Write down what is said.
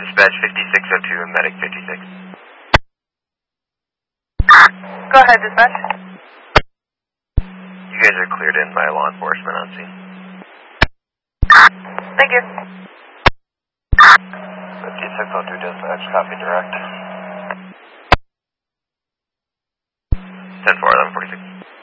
Dispatch 5602 and Medic 56. Go ahead, dispatch. You guys are cleared in by law enforcement on scene. Thank you. 5602 dispatch, copy direct. 10-4, 1146.